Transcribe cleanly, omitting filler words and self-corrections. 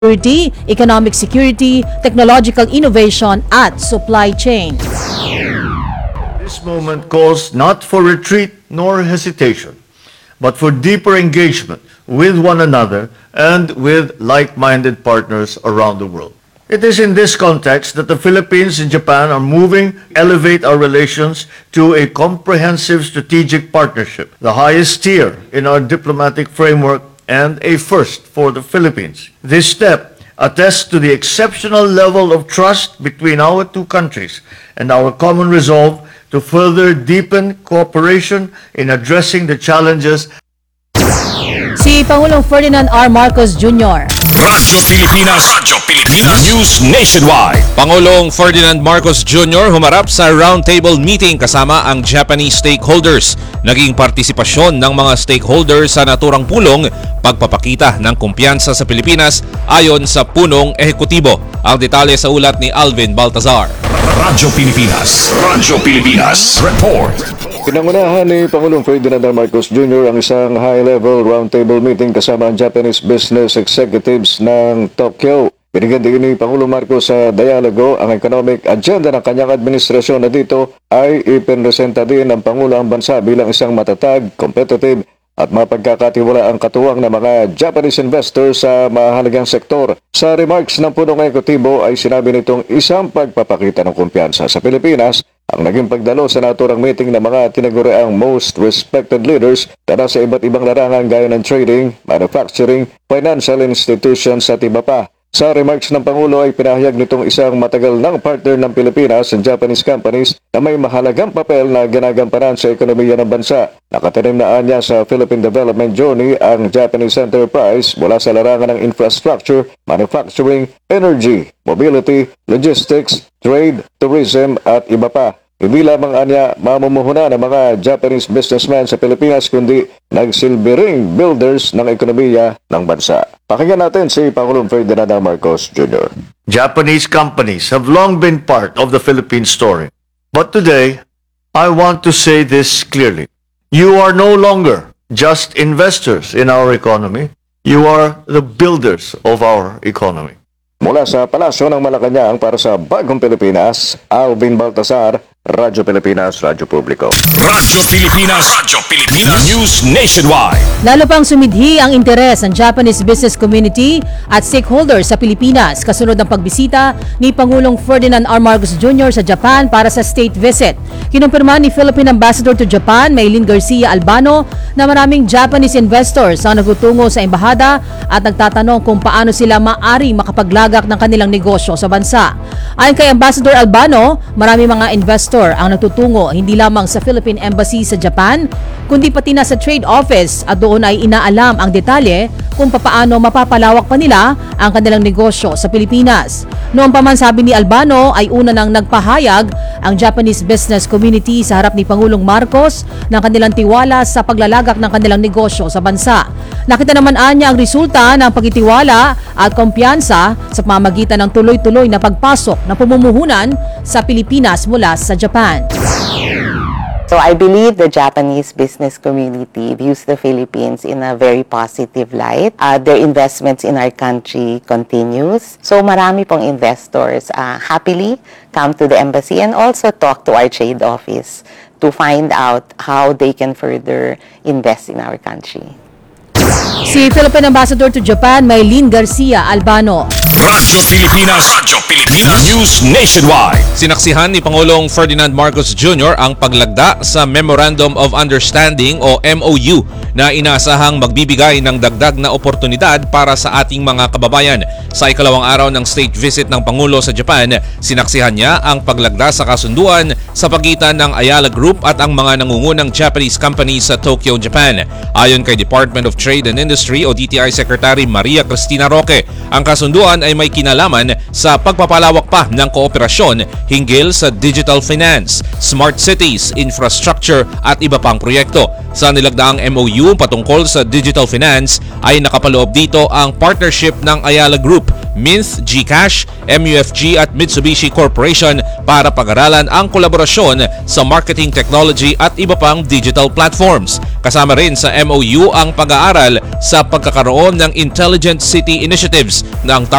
security, economic security, technological innovation at supply chain. This moment calls not for retreat nor hesitation, but for deeper engagement with one another and with like-minded partners around the world. It is in this context that the Philippines and Japan are moving to elevate our relations to a comprehensive strategic partnership, the highest tier in our diplomatic framework and a first for the Philippines. This step attests to the exceptional level of trust between our two countries and our common resolve to further deepen cooperation in addressing the challenges. Si Pangulong Ferdinand R. Marcos Jr. Radyo Pilipinas News Nationwide. Pangulong Ferdinand Marcos Jr. humarap sa roundtable meeting kasama ang Japanese stakeholders. Naging partisipasyon ng mga stakeholders sa naturang pulong pagpapakita ng kumpiyansa sa Pilipinas ayon sa punong ehekutibo. Ang detalye sa ulat ni Alvin Baltazar. Radyo Pilipinas Report. Pinangunahan ni Pangulong Ferdinand R. Marcos Jr. ang isang high-level roundtable meeting kasama ang Japanese business executives ng Tokyo. Binigyan din ni Pangulong Marcos sa dialogo ang economic agenda ng kanyang administrasyon na dito ay ipinresenta din ng Pangulo ang bansa bilang isang matatag, competitive at mapagkakatiwala ang katuwang ng mga Japanese investors sa mahalagang sektor. Sa remarks ng punong ekutibo ay sinabi nitong isang pagpapakita ng kumpiyansa sa Pilipinas ang naging pagdalo sa naturang meeting ng mga tinaguriang most respected leaders na nasa iba't ibang larangan gaya ng trading, manufacturing, financial institutions at iba pa. Sa remarks ng Pangulo ay pinahayag nitong isang matagal ng partner ng Pilipinas and Japanese companies na may mahalagang papel na ginagampanan sa ekonomiya ng bansa. Nakatanim na anya sa Philippine Development Journey ang Japanese enterprise mula sa larangan ng infrastructure, manufacturing, energy, mobility, logistics, trade, tourism at iba pa. Hindi lamang anya mamumuhunan ng mga Japanese businessmen sa Pilipinas kundi nagsilbi ring builders ng ekonomiya ng bansa. Pakinggan natin si Pangulong Ferdinand R. Marcos Jr. Japanese companies have long been part of the Philippine story. But today, I want to say this clearly. You are no longer just investors in our economy. You are the builders of our economy. Mula sa Palasyo ng Malacanang para sa Bagong Pilipinas, Alvin Baltasar, Radyo Pilipinas, Radyo Publiko. Radyo Pilipinas News Nationwide. Lalo pang sumidhi ang interes ng Japanese business community at stakeholders sa Pilipinas kasunod ng pagbisita ni Pangulong Ferdinand R. Marcos Jr. sa Japan para sa state visit. Kinumpirma ni Philippine Ambassador to Japan, Maylene Garcia Albano, na maraming Japanese investors ang nagtutungo sa embahada at nagtatanong kung paano sila maaring makapaglagak ng kanilang negosyo sa bansa. Ayon kay Ambassador Albano, marami mga investor ang nagtutungo hindi lamang sa Philippine Embassy sa Japan, kundi pati na sa trade office at doon ay inaalam ang detalye kung papaano mapapalawak pa nila ang kanilang negosyo sa Pilipinas. Noon pa man, sabi ni Albano, ay una nang nagpahayag ang Japanese business community sa harap ni Pangulong Marcos ng kanilang tiwala sa paglalagak ng kanilang negosyo sa bansa. Nakita naman niya ang resulta ng pagtitiwala at kumpiyansa sa pamamagitan ng tuloy-tuloy na pagpasok ng pamumuhunan sa Pilipinas mula sa Japan. So I believe the Japanese business community views the Philippines in a very positive light. Their investments in our country continues. So marami pong investors happily come to the embassy and also talk to our trade office to find out how they can further invest in our country. Si Philippine Ambassador to Japan, Maylene Garcia Albano. Radyo Pilipinas News Nationwide. Sinaksihan ni Pangulong Ferdinand Marcos Jr. ang paglagda sa Memorandum of Understanding o MOU na inaasahang magbibigay ng dagdag na oportunidad para sa ating mga kababayan. Sa ikalawang araw ng state visit ng Pangulo sa Japan, sinaksihan niya ang paglagda sa kasunduan sa pagitan ng Ayala Group at ang mga nangungunang Japanese companies sa Tokyo, Japan. Ayon kay Department of Trade and Industry o DTI Secretary Maria Cristina Roque, ang kasunduan ay may kinalaman sa pagpapalawak pa ng kooperasyon hinggil sa digital finance, smart cities, infrastructure at iba pang proyekto. Sa nilagdaang MOU patungkol sa digital finance ay nakapaloob dito ang partnership ng Ayala Group Mint, GCash, MUFG at Mitsubishi Corporation para pag-aralan ang kolaborasyon sa marketing technology at iba pang digital platforms. Kasama rin sa MOU ang pag-aaral sa pagkakaroon ng Intelligent City Initiatives na ang